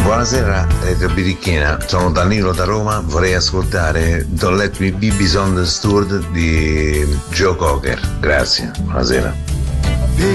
Buonasera Radio Birichina, sono Danilo da Roma, vorrei ascoltare Don't Let Me Be Misunderstood di Joe Cocker. Grazie, buonasera.